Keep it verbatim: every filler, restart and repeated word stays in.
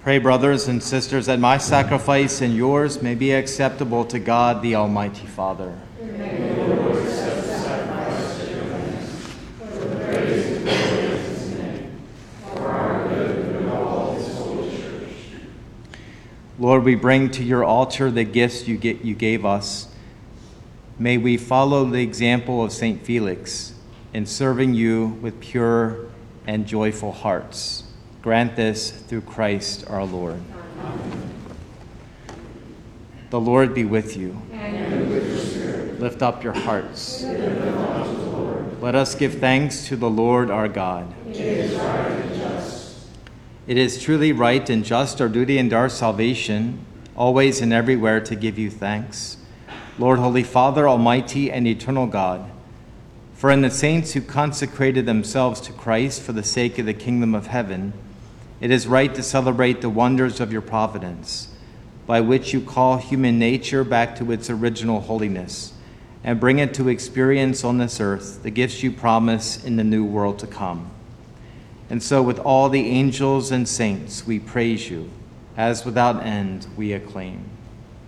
Pray, brothers and sisters, that my sacrifice and yours may be acceptable to God, the Almighty Father. May the Lord accept the sacrifice of your hands, for the praise and glory of his name, for our good and all his holy church. Lord, we bring to your altar the gifts you, get, you gave us. May we follow the example of Saint Felix in serving you with pure and joyful hearts. Grant this through Christ our Lord. Amen. The Lord be with you. And with your spirit. Lift up your hearts. Lift them up to the Lord. Let us give thanks to the Lord our God. It is right and just. It is truly right and just, our duty and our salvation, always and everywhere to give you thanks. Lord, Holy Father, Almighty and eternal God, for in the saints who consecrated themselves to Christ for the sake of the kingdom of heaven, it is right to celebrate the wonders of your providence, by which you call human nature back to its original holiness and bring it to experience on this earth the gifts you promise in the new world to come. And so with all the angels and saints we praise you, as without end we acclaim.